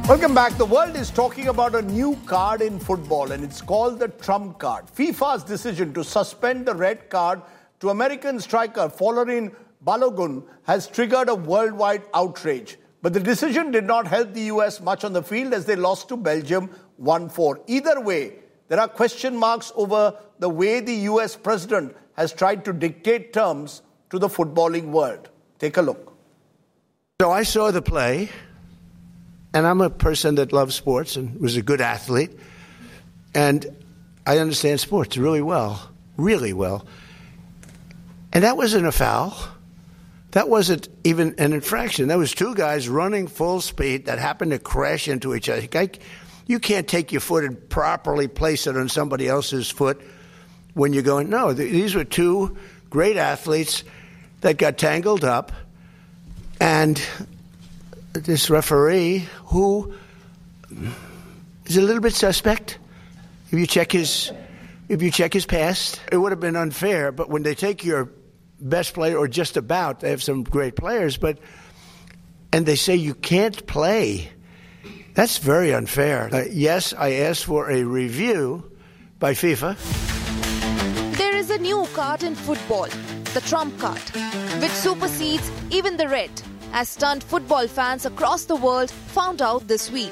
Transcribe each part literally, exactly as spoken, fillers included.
Welcome back. The world is talking about a new card in football, and it's called the Trump card. FIFA's decision to suspend the red card to American striker Folarin Balogun has triggered a worldwide outrage. But the decision did not help the U S much on the field as they lost to Belgium one four. Either way, there are question marks over the way the U S president has tried to dictate terms to the footballing world. Take a look. So I saw the play. And I'm a person that loves sports and was a good athlete. And I understand sports really well, really well. And that wasn't a foul. That wasn't even an infraction. That was two guys running full speed that happened to crash into each other. You can't take your foot and properly place it on somebody else's foot when you're going, no, these were two great athletes that got tangled up. And this referee, who is a little bit suspect, if you check his, if you check his past, it would have been unfair. But when they take your best player, or just about, they have some great players, but and they say you can't play, that's very unfair. Uh, yes, I asked for a review by FIFA. There is a new card in football, the Trump card, which supersedes even the red, as stunned football fans across the world found out this week.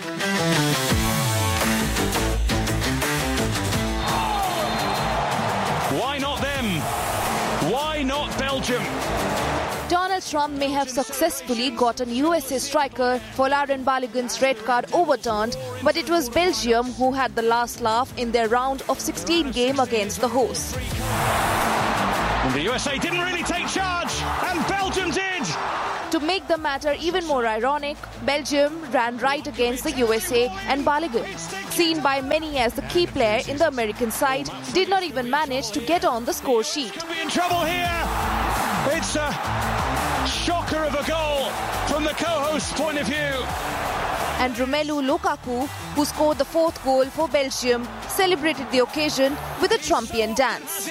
Why not them? Why not Belgium? Donald Trump may have successfully gotten U S A striker Folarin Balogun's red card overturned, but it was Belgium who had the last laugh in their round of sixteen game against the hosts. And the U S A didn't really take charge, and Belgium did! To make the matter even more ironic, Belgium ran right against the U S A, and Balogun, seen by many as the key player in the American side, did not even manage to get on the score sheet. Could be in trouble here. It's a shocker of a goal from the co-host's point of view. And Romelu Lukaku, who scored the fourth goal for Belgium, celebrated the occasion with a Trumpian dance.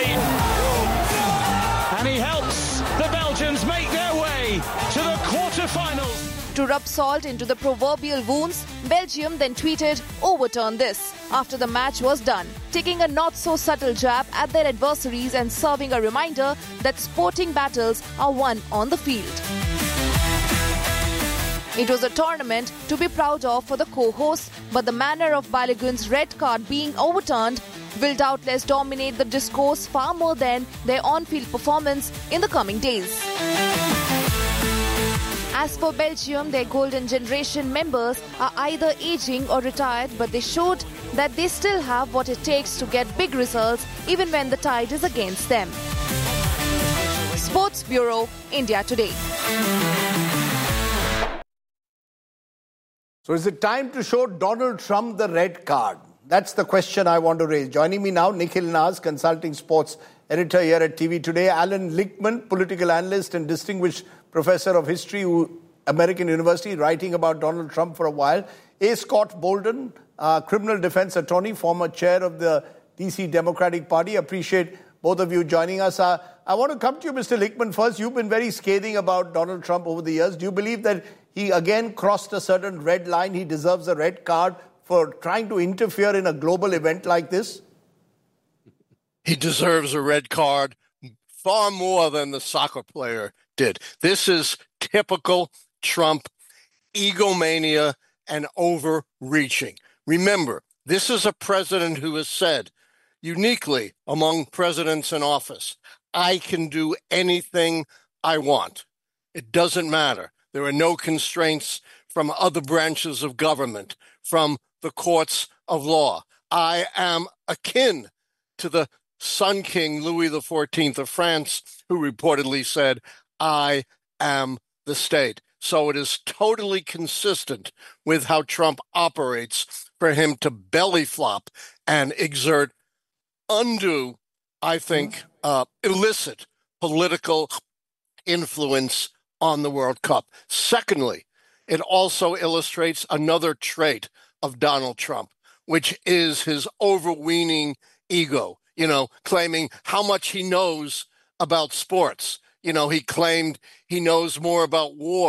And he helps the Belgians make their way to the quarter-finals. To rub salt into the proverbial wounds, Belgium then tweeted, "Overturn this," after the match was done, taking a not-so-subtle jab at their adversaries and serving a reminder that sporting battles are won on the field. It was a tournament to be proud of for the co-hosts, but the manner of Balogun's red card being overturned will doubtless dominate the discourse far more than their on-field performance in the coming days. As for Belgium, their golden generation members are either aging or retired, but they showed that they still have what it takes to get big results even when the tide is against them. Sports Bureau, India Today. So is it time to show Donald Trump the red card? That's the question I want to raise. Joining me now, Nikhil Naz, consulting sports editor here at T V Today. Alan Lichtman, political analyst and distinguished professor of history, American University, writing about Donald Trump for a while. A. Scott Bolden, uh, criminal defense attorney, former chair of the D C Democratic Party. Appreciate both of you joining us. Uh, I want to come to you, Mister Lichtman, first. You've been very scathing about Donald Trump over the years. Do you believe that he again crossed a certain red line? He deserves a red card for trying to interfere in a global event like this? He deserves a red card far more than the soccer player did. This is typical Trump egomania and overreaching. Remember, this is a president who has said, uniquely among presidents in office, I can do anything I want. It doesn't matter. There are no constraints from other branches of government, from the courts of law. I am akin to the Sun King Louis the fourteenth of France, who reportedly said, I am the state. So it is totally consistent with how Trump operates for him to belly flop and exert undue, I think, uh, illicit political influence on the World Cup. Secondly, it also illustrates another trait of Donald Trump, which is his overweening ego, you know, claiming how much he knows about sports. You know, he claimed he knows more about war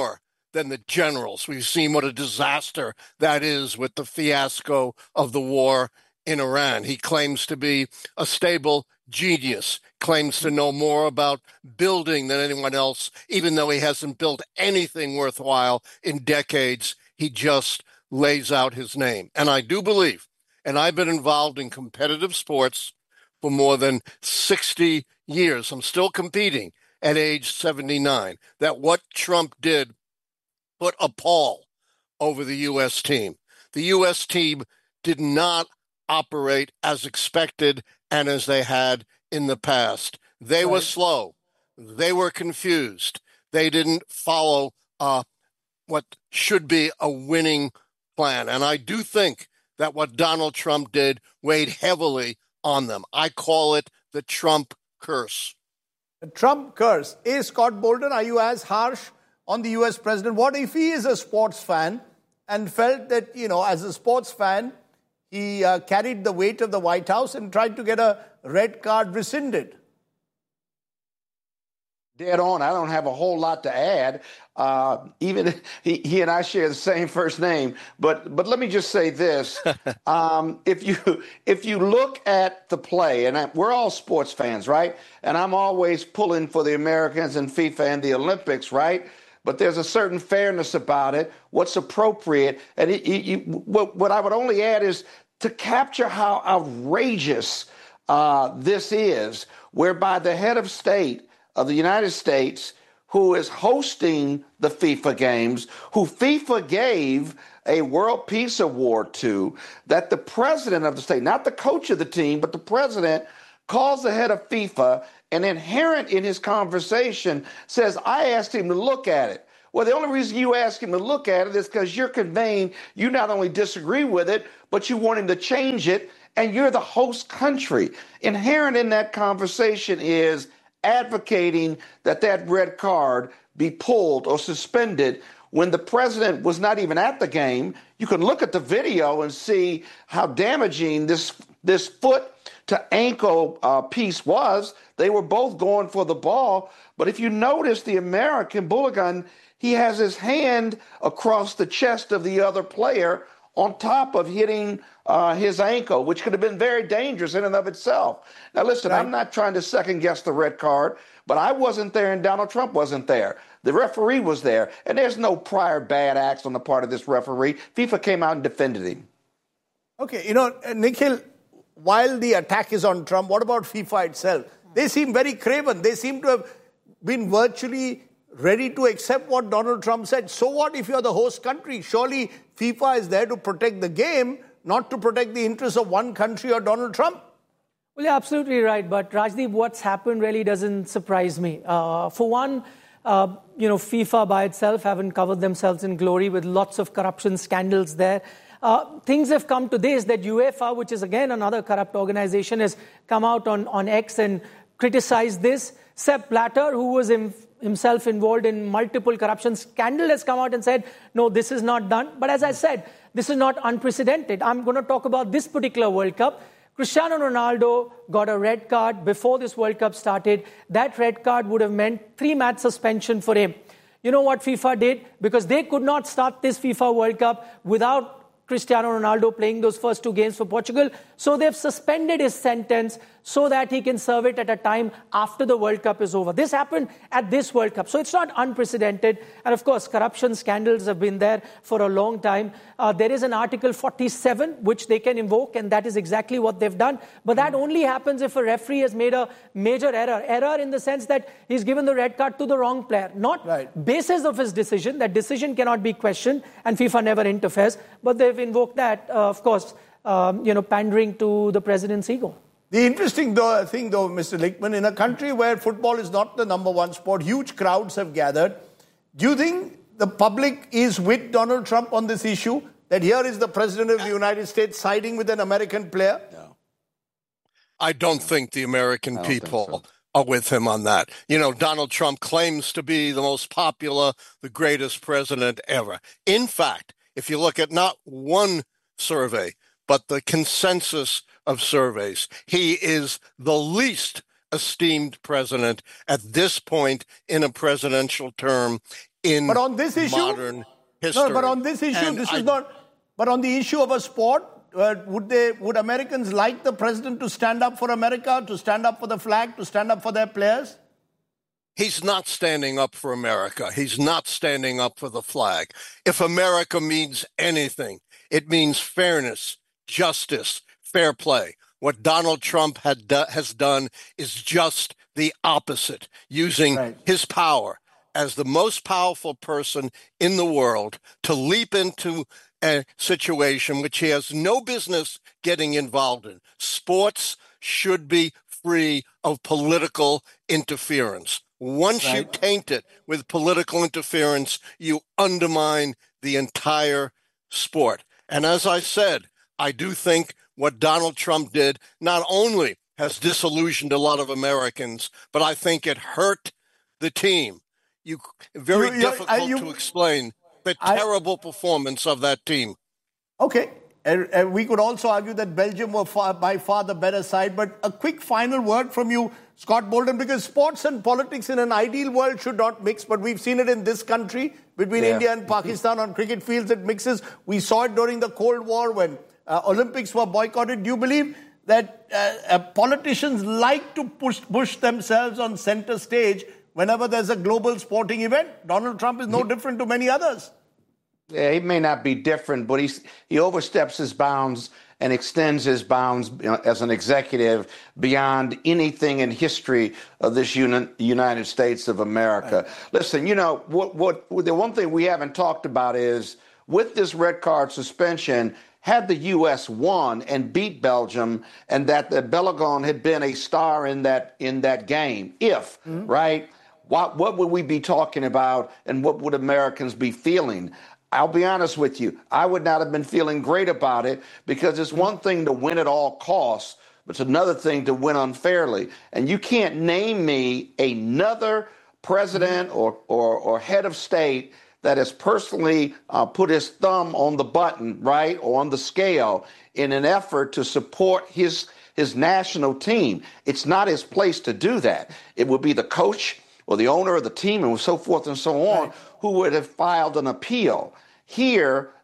than the generals. We've seen what a disaster that is with the fiasco of the war in Iran. He claims to be a stable genius, claims to know more about building than anyone else, even though he hasn't built anything worthwhile in decades. He just lays out his name. And I do believe, and I've been involved in competitive sports for more than sixty years. I'm still competing at age seventy-nine, that what Trump did put a pall over the U S team. The U S team did not operate as expected and as they had in the past. They right. were slow. They were confused. They didn't follow uh, what should be a winning plan. And I do think that what Donald Trump did weighed heavily on them. I call it the Trump curse. The Trump curse. A. Scott Bolton, are you as harsh on the U S president? What if he is a sports fan and felt that, you know, as a sports fan, he uh, carried the weight of the White House and tried to get a red card rescinded? Dead on. I don't have a whole lot to add. Uh, even he, he and I share the same first name. But but let me just say this: um, if you if you look at the play, and I, we're all sports fans, right? And I'm always pulling for the Americans and FIFA and the Olympics, right? But there's a certain fairness about it. What's appropriate, and it, it, you, what, what I would only add is to capture how outrageous uh, this is, whereby the head of state of the United States, who is hosting the FIFA games, who FIFA gave a World Peace Award to, that the president of the state, not the coach of the team, but the president, calls the head of FIFA, and inherent in his conversation says, I asked him to look at it. Well, the only reason you ask him to look at it is because you're conveying you not only disagree with it, but you want him to change it, and you're the host country. Inherent in that conversation is advocating that that red card be pulled or suspended when the president was not even at the game. You can look at the video and see how damaging this this foot to ankle uh, piece was. They were both going for the ball. But if you notice the American Bulligan, he has his hand across the chest of the other player on top of hitting uh, his ankle, which could have been very dangerous in and of itself. Now, listen, right. I'm not trying to second guess the red card, but I wasn't there and Donald Trump wasn't there. The referee was there, and there's no prior bad acts on the part of this referee. FIFA came out and defended him. Okay, you know, Nikhil, while the attack is on Trump, what about FIFA itself? They seem very craven. They seem to have been virtually ready to accept what Donald Trump said. So what if you're the host country? Surely FIFA is there to protect the game, not to protect the interests of one country or Donald Trump. Well, you're absolutely right. But Rajdeep, what's happened really doesn't surprise me. Uh, for one, uh, you know, FIFA by itself haven't covered themselves in glory with lots of corruption scandals there. Uh, things have come to this, that UEFA, which is again another corrupt organization, has come out on, on X and criticized this. Sepp Blatter, who was in, himself involved in multiple corruption scandal, has come out and said, no, this is not done. But as I said, this is not unprecedented. I'm going to talk about this particular World Cup. Cristiano Ronaldo got a red card before this World Cup started. That red card would have meant three-match suspension for him. You know what FIFA did? Because they could not start this FIFA World Cup without Cristiano Ronaldo playing those first two games for Portugal. So they've suspended his sentence so that he can serve it at a time after the World Cup is over. This happened at this World Cup. So it's not unprecedented. And of course, corruption scandals have been there for a long time. Uh, there is an Article forty-seven which they can invoke, and that is exactly what they've done. But that only happens if a referee has made a major error. Error in the sense that he's given the red card to the wrong player. Not right. Basis of his decision. That decision cannot be questioned, and FIFA never interferes. But they've invoked that, uh, of course, um, you know, pandering to the president's ego. The interesting though, thing, though, Mister Lichtman, in a country where football is not the number one sport, huge crowds have gathered. Do you think the public is with Donald Trump on this issue? That here is the president of the United States siding with an American player? No. I don't think the American people so. are with him on that. You know, Donald Trump claims to be the most popular, the greatest president ever. In fact, if you look at not one survey, but the consensus of surveys, he is the least esteemed president at this point in a presidential term in but on this issue, modern history. No, but on this issue, And this I, is not. But on the issue of a sport, uh, would they? Would Americans like the president to stand up for America, to stand up for the flag, to stand up for their players? He's not standing up for America. He's not standing up for the flag. If America means anything, it means fairness, justice, fair play. What Donald Trump had do- has done is just the opposite, using Right. his power as the most powerful person in the world to leap into a situation which he has no business getting involved in. Sports should be free of political interference. Once you Right. taint it with political interference, you undermine the entire sport. And as I said, I do think what Donald Trump did not only has disillusioned a lot of Americans, but I think it hurt the team. You very You- you- difficult I- you- to explain the I- terrible performance of that team. Okay. And, and we could also argue that Belgium were far, by far the better side. But a quick final word from you, Scott Bolton, because sports and politics in an ideal world should not mix. But we've seen it in this country between Yeah. India and Pakistan on cricket fields. It mixes. We saw it during the Cold War when uh, Olympics were boycotted. Do you believe that uh, uh, politicians like to push, push themselves on center stage whenever there's a global sporting event? Donald Trump is no different to many others. Yeah, he may not be different, but he's, he oversteps his bounds and extends his bounds, you know, as an executive beyond anything in history of this uni- United States of America. Right. Listen, you know, what, what the one thing we haven't talked about is with this red card suspension, had the U S won and beat Belgium, and that the Balogun had been a star in that in that game, if, mm-hmm. right, what, what would we be talking about and what would Americans be feeling? I'll be honest with you. I would not have been feeling great about it because it's one thing to win at all costs, but it's another thing to win unfairly. And you can't name me another president or, or, or head of state that has personally uh, put his thumb on the button, right, or on the scale in an effort to support his, his national team. It's not his place to do that. It would be the coach or the owner of the team and so forth and so on, right, who would have filed an appeal. Here,